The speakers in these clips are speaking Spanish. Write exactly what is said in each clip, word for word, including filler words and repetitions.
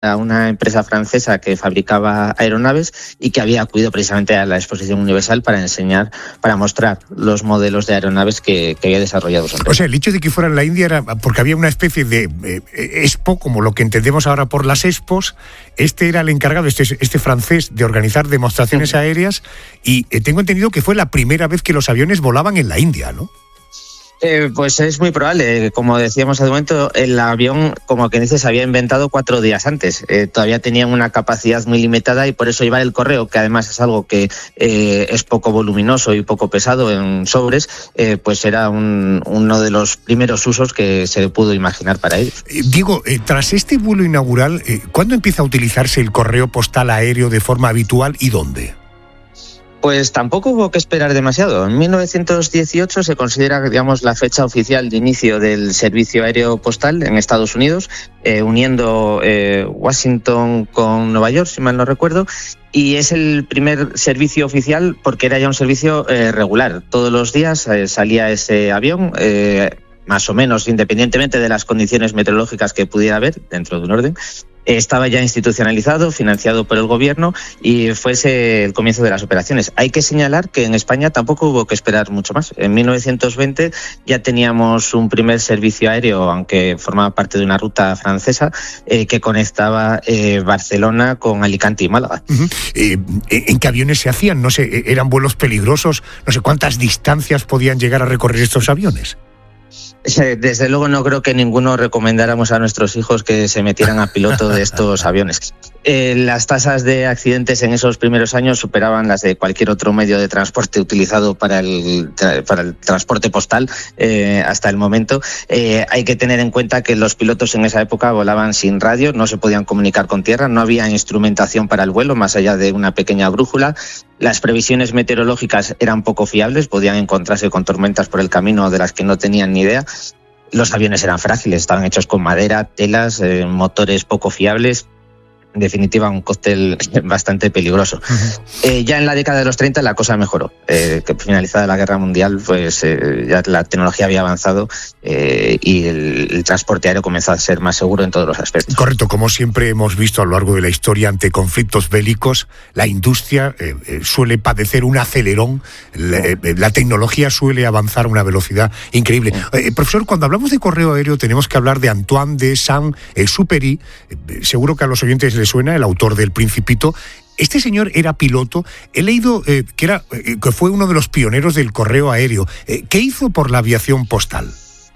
a una empresa francesa que fabricaba aeronaves y que había acudido precisamente a la Exposición Universal para enseñar, para mostrar los modelos de aeronaves que, que había desarrollado su empresa. O sea, el hecho de que fuera en la India era porque había una especie de eh, expo, como lo que entendemos ahora por las expos. Este era el encargado, este, este francés, de organizar demostraciones sí. aéreas, y eh, tengo entendido que fue la primera vez que los aviones volaban en la India, ¿no? Eh, pues es muy probable. Como decíamos hace un momento, el avión, como quien dice, se había inventado cuatro días antes. Eh, todavía tenían una capacidad muy limitada y por eso llevar el correo, que además es algo que eh, es poco voluminoso y poco pesado en sobres, eh, pues era un, uno de los primeros usos que se pudo imaginar para ellos. Eh, Diego, eh, tras este vuelo inaugural, eh, ¿cuándo empieza a utilizarse el correo postal aéreo de forma habitual y dónde? Pues tampoco hubo que esperar demasiado. En mil novecientos dieciocho se considera, digamos, la fecha oficial de inicio del servicio aéreo postal en Estados Unidos, eh, uniendo eh, Washington con Nueva York, si mal no recuerdo, y es el primer servicio oficial porque era ya un servicio eh, regular. Todos los días eh, salía ese avión, eh, más o menos independientemente de las condiciones meteorológicas que pudiera haber, dentro de un orden. Estaba ya institucionalizado, financiado por el gobierno, y fue ese el comienzo de las operaciones. Hay que señalar que en España tampoco hubo que esperar mucho más. En mil novecientos veinte ya teníamos un primer servicio aéreo, aunque formaba parte de una ruta francesa, eh, que conectaba eh, Barcelona con Alicante y Málaga. Uh-huh. Eh, ¿En qué aviones se hacían? No sé, ¿eran vuelos peligrosos? No sé, ¿cuántas distancias podían llegar a recorrer estos aviones? Desde luego no creo que ninguno recomendáramos a nuestros hijos que se metieran a piloto de estos aviones. Eh, las tasas de accidentes en esos primeros años superaban las de cualquier otro medio de transporte utilizado para el, para el transporte postal eh, hasta el momento. Eh, hay que tener en cuenta que los pilotos en esa época volaban sin radio, no se podían comunicar con tierra, no había instrumentación para el vuelo más allá de una pequeña brújula. Las previsiones meteorológicas eran poco fiables, podían encontrarse con tormentas por el camino de las que no tenían ni idea. Los aviones eran frágiles, estaban hechos con madera, telas, eh, motores poco fiables. En definitiva, un cóctel bastante peligroso. Uh-huh. Eh, ya en la década de los treinta la cosa mejoró. Eh, que finalizada la Guerra Mundial, pues eh, ya la tecnología había avanzado eh, y el, el transporte aéreo comenzó a ser más seguro en todos los aspectos. Correcto, como siempre hemos visto a lo largo de la historia, ante conflictos bélicos, la industria eh, eh, suele padecer un acelerón, la, eh, la tecnología suele avanzar a una velocidad increíble. Eh, profesor, cuando hablamos de correo aéreo tenemos que hablar de Antoine de Saint-Exupéry, eh, seguro que a los oyentes le suena, el autor del Principito. Este señor era piloto. He leído eh, que, era, eh, que fue uno de los pioneros del correo aéreo. Eh, ¿Qué hizo por la aviación postal?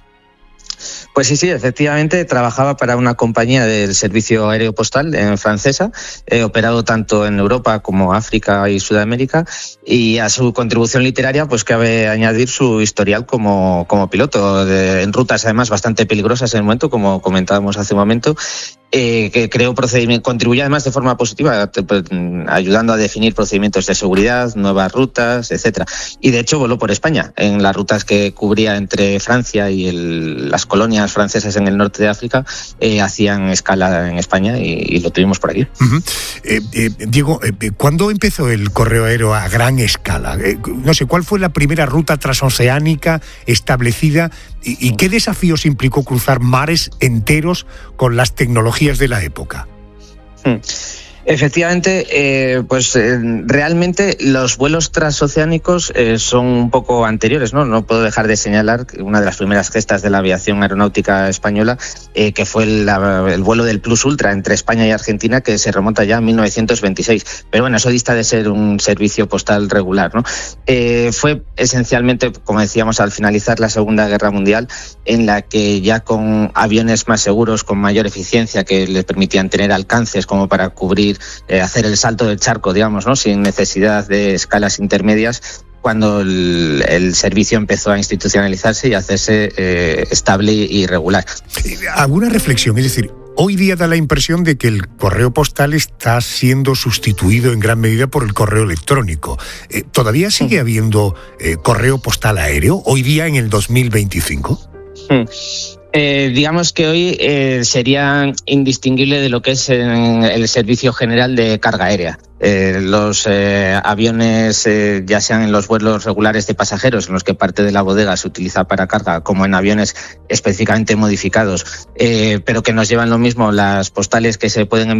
Pues sí, sí, efectivamente trabajaba para una compañía del servicio aéreo postal en francesa, eh, operado tanto en Europa como África y Sudamérica, y a su contribución literaria pues cabe añadir su historial como, como piloto, de, en rutas además bastante peligrosas en el momento, como comentábamos hace un momento, eh, que creó procedimientos, contribuyó además de forma positiva, ayudando a definir procedimientos de seguridad, nuevas rutas, etcétera. Y de hecho voló por España, en las rutas que cubría entre Francia y el, las colonias francesas en el norte de África, eh, hacían escala en España y, y lo tuvimos por aquí. Uh-huh. eh, eh, Diego, eh, ¿cuándo empezó el correo aéreo a gran escala? Eh, no sé, ¿cuál fue la primera ruta transoceánica establecida y, y qué desafíos implicó cruzar mares enteros con las tecnologías de la época? Hmm. Efectivamente, eh, pues eh, realmente los vuelos transoceánicos eh, son un poco anteriores, ¿no? No puedo dejar de señalar que una de las primeras gestas de la aviación aeronáutica española, eh, que fue el, la, el vuelo del Plus Ultra entre España y Argentina, que se remonta ya a mil novecientos veintiséis. Pero bueno, eso dista de ser un servicio postal regular, ¿no? Eh, fue esencialmente, como decíamos, al finalizar la Segunda Guerra Mundial, en la que ya con aviones más seguros, con mayor eficiencia, que les permitían tener alcances como para cubrir Eh, hacer el salto del charco, digamos, ¿no? Sin necesidad de escalas intermedias, cuando el, el servicio empezó a institucionalizarse y a hacerse eh, estable y regular. ¿Alguna reflexión? Es decir, hoy día da la impresión de que el correo postal está siendo sustituido en gran medida por el correo electrónico. Eh, ¿Todavía sigue habiendo eh, correo postal aéreo hoy día en el dos mil veinticinco? Hmm. Eh, digamos que hoy eh, sería indistinguible de lo que es en el servicio general de carga aérea. Eh, los eh, aviones, eh, ya sean en los vuelos regulares de pasajeros, en los que parte de la bodega se utiliza para carga, como en aviones específicamente modificados, eh, pero que nos llevan lo mismo las postales que se pueden enviar